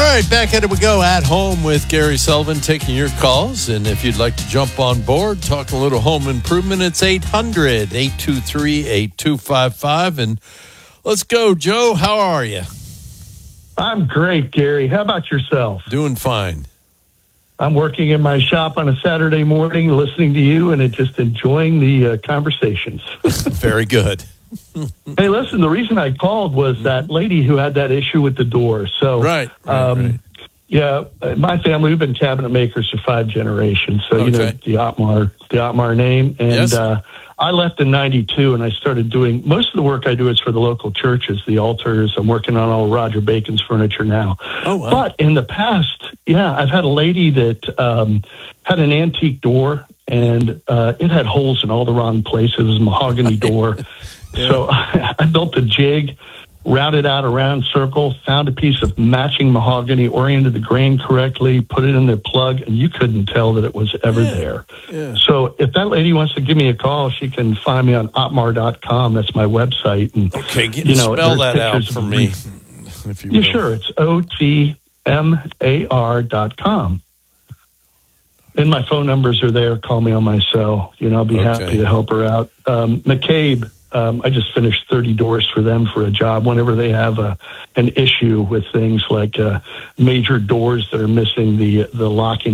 right, back at it we go at home with Gary Sullivan taking your calls. And if you'd like to jump on board, talk a little home improvement, it's 800-823-8255. And let's go, Joe. How are you? I'm great, Gary. How about yourself? Doing fine. I'm working in my shop on a Saturday morning, listening to you and just enjoying the conversations. Very good. Hey, listen, the reason I called was that lady who had that issue with the door. So, right. Yeah, my family, we've been cabinet makers for 5 generations. So, you know, the Otmar name. And yes. I left in 92 and I started doing, most of the work I do is for the local churches, the altars. I'm working on all Roger Bacon's furniture now. Oh, wow. But in the past, I've had a lady that had an antique door and it had holes in all the wrong places. It was a mahogany door. Yeah. So I built a jig, routed out a round circle, found a piece of matching mahogany, oriented the grain correctly, put it in the plug, and you couldn't tell that it was ever there. Yeah. So if that lady wants to give me a call, she can find me on otmar.com. That's my website. And, spell that out for me. If you will. Sure. It's otmar.com. And my phone numbers are there. Call me on my cell. I'll be happy to help her out. McCabe. I just finished 30 doors for them for a job. Whenever they have an issue with things like major doors that are missing the locking